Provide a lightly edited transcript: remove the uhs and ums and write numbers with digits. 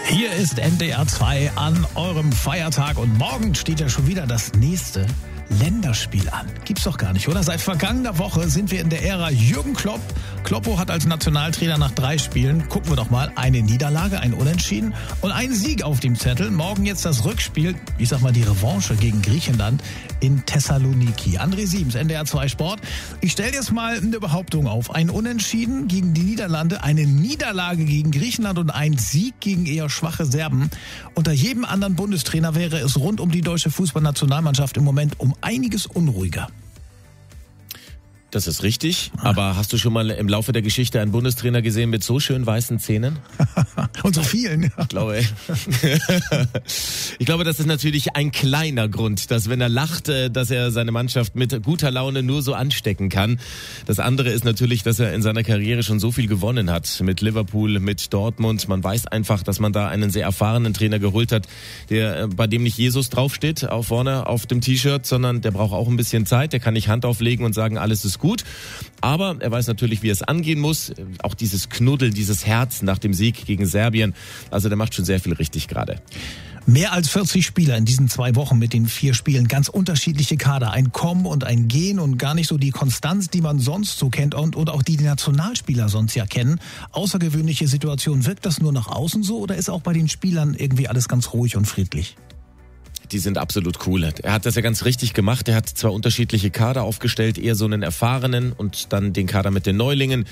Hier ist NDR 2 an eurem Feiertag und morgen steht ja schon wieder das nächste Länderspiel an. Gibt's doch gar nicht, oder? Seit vergangener Woche sind wir in der Ära Jürgen Klopp. Kloppo hat als Nationaltrainer nach 3 Spielen, gucken wir doch mal, eine Niederlage, ein Unentschieden und einen Sieg auf dem Zettel. Morgen jetzt das Rückspiel, ich sag mal die Revanche gegen Griechenland in Thessaloniki. André Siebens, NDR 2 Sport. Ich stelle jetzt mal eine Behauptung auf. Ein Unentschieden gegen die Niederlande, eine Niederlage gegen Griechenland und ein Sieg gegen eher schwache Serben. Unter jedem anderen Bundestrainer wäre es rund um die deutsche Fußballnationalmannschaft im Moment um einiges unruhiger. Das ist richtig, aber hast du schon mal im Laufe der Geschichte einen Bundestrainer gesehen mit so schön weißen Zähnen? Und so vielen, ja. Ich glaube, das ist natürlich ein kleiner Grund, dass wenn er lacht, dass er seine Mannschaft mit guter Laune nur so anstecken kann. Das andere ist natürlich, dass er in seiner Karriere schon so viel gewonnen hat. Mit Liverpool, mit Dortmund. Man weiß einfach, dass man da einen sehr erfahrenen Trainer geholt hat, bei dem nicht Jesus draufsteht, auch vorne auf dem T-Shirt, sondern der braucht auch ein bisschen Zeit. Der kann nicht Hand auflegen und sagen, alles ist gut. Aber er weiß natürlich, wie es angehen muss. Auch dieses Knuddeln, dieses Herz nach dem Sieg gegen Serbien. Also der macht schon sehr viel richtig gerade. Mehr als 40 Spieler in diesen 2 Wochen mit den 4 Spielen. Ganz unterschiedliche Kader. Ein Kommen und ein Gehen und gar nicht so die Konstanz, die man sonst so kennt und auch die Nationalspieler sonst ja kennen. Außergewöhnliche Situation. Wirkt das nur nach außen so oder ist auch bei den Spielern irgendwie alles ganz ruhig und friedlich? Die sind absolut cool. Er hat das ja ganz richtig gemacht. Er hat 2 unterschiedliche Kader aufgestellt, eher so einen erfahrenen und dann den Kader mit den Neulingen.